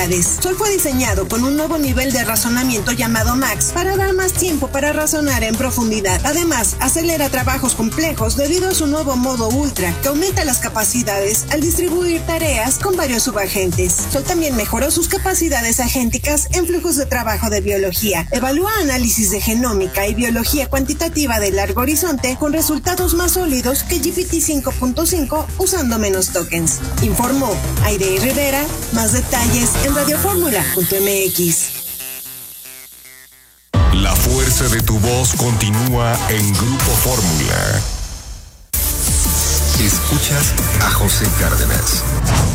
capacidades. Sol fue diseñado con un nuevo nivel de razonamiento llamado Max para dar más tiempo para razonar en profundidad. Además, acelera trabajos complejos debido a su nuevo modo Ultra, que aumenta las capacidades al distribuir tareas con varios subagentes. Sol también mejoró sus capacidades agénticas en flujos de trabajo de biología. Evalúa análisis de genómica y biología cuantitativa de largo horizonte con resultados más sólidos que GPT 5.5 usando menos tokens. Informó Airey Rivera. Más detalles en radioformula.mx. La fuerza de tu voz continúa en Grupo Fórmula. Escuchas a José Cárdenas.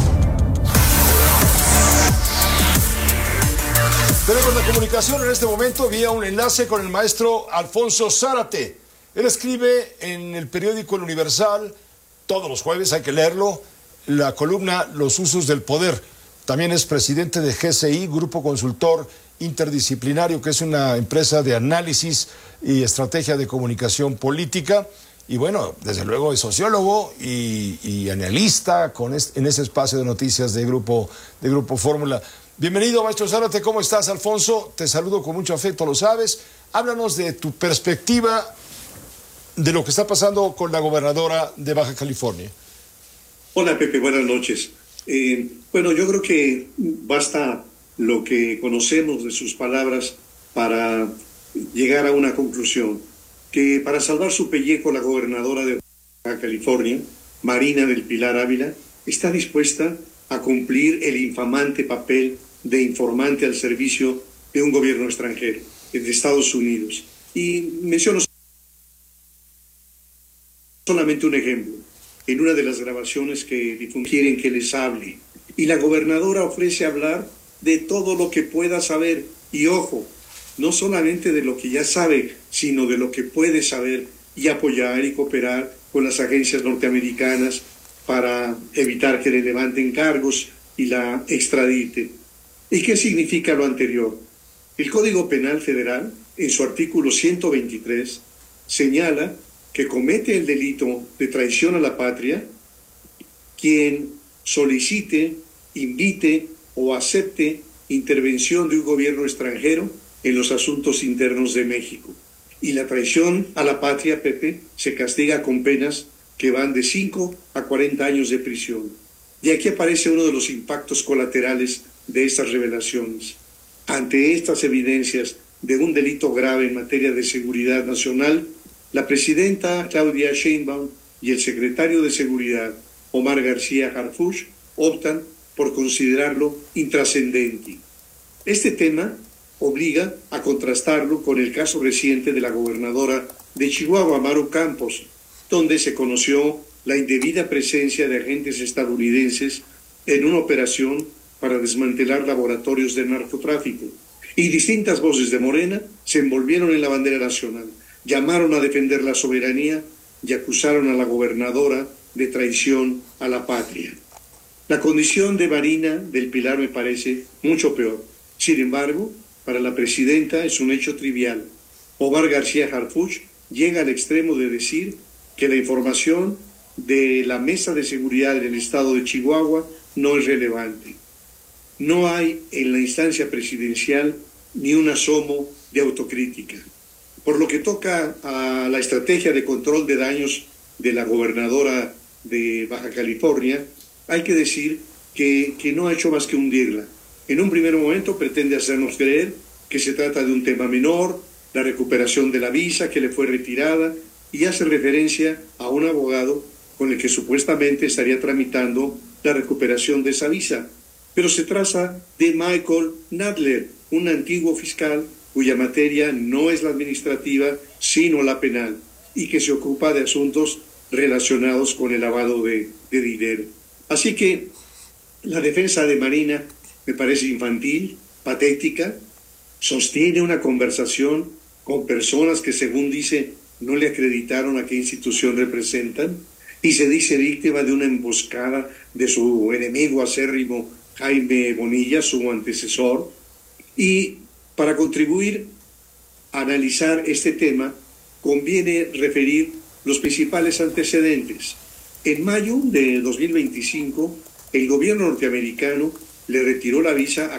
Tenemos la comunicación en este momento vía un enlace con el maestro Alfonso Zárate. Él escribe en el periódico El Universal, todos los jueves, hay que leerlo, la columna Los usos del poder. También es presidente de GCI, Grupo Consultor Interdisciplinario, que es una empresa de análisis y estrategia de comunicación política. Y bueno, desde luego es sociólogo y analista en ese espacio de noticias de Grupo Fórmula. Bienvenido, maestro Zárate. ¿Cómo estás, Alfonso? Te saludo con mucho afecto, lo sabes. Háblanos de tu perspectiva de lo que está pasando con la gobernadora de Baja California. Hola, Pepe, buenas noches. Bueno, yo creo que basta lo que conocemos de sus palabras para llegar a una conclusión. Que para salvar su pellejo, la gobernadora de Baja California, Marina del Pilar Ávila, está dispuesta a cumplir el infamante papel de informante al servicio de un gobierno extranjero, de Estados Unidos. Y menciono solamente un ejemplo. En una de las grabaciones que quieren que les hable, y la gobernadora ofrece hablar de todo lo que pueda saber, y ojo, no solamente de lo que ya sabe, sino de lo que puede saber, y apoyar y cooperar con las agencias norteamericanas para evitar que le levanten cargos y la extraditen. ¿Y qué significa lo anterior? El Código Penal Federal, en su artículo 123, señala que comete el delito de traición a la patria quien solicite, invite o acepte intervención de un gobierno extranjero en los asuntos internos de México. Y la traición a la patria, Pepe, se castiga con penas que van de 5 a 40 años de prisión. Y aquí aparece uno de los impactos colaterales de estas revelaciones. Ante estas evidencias de un delito grave en materia de seguridad nacional, la presidenta Claudia Sheinbaum y el secretario de Seguridad, Omar García Harfuch, optan por considerarlo intrascendente. Este tema obliga a contrastarlo con el caso reciente de la gobernadora de Chihuahua, Maru Campos, donde se conoció la indebida presencia de agentes estadounidenses en una operación para desmantelar laboratorios de narcotráfico. Y distintas voces de Morena se envolvieron en la bandera nacional, llamaron a defender la soberanía y acusaron a la gobernadora de traición a la patria. La condición de Marina del Pilar me parece mucho peor. Sin embargo, para la presidenta es un hecho trivial. Omar García Harfuch llega al extremo de decir que la información de la Mesa de Seguridad del Estado de Chihuahua no es relevante. No hay en la instancia presidencial ni un asomo de autocrítica. Por lo que toca a la estrategia de control de daños de la gobernadora de Baja California, hay que decir que no ha hecho más que hundirla. En un primer momento pretende hacernos creer que se trata de un tema menor, la recuperación de la visa que le fue retirada, y hace referencia a un abogado con el que supuestamente estaría tramitando la recuperación de esa visa. Pero se trata de Michael Nadler, un antiguo fiscal cuya materia no es la administrativa, sino la penal, y que se ocupa de asuntos relacionados con el lavado de dinero. Así que la defensa de Marina me parece infantil, patética, sostiene una conversación con personas que, según dice, no le acreditaron a qué institución representan, y se dice víctima de una emboscada de su enemigo acérrimo Jaime Bonilla, su antecesor. Y para contribuir a analizar este tema, conviene referir los principales antecedentes. En mayo de 2025, el gobierno norteamericano le retiró la visa a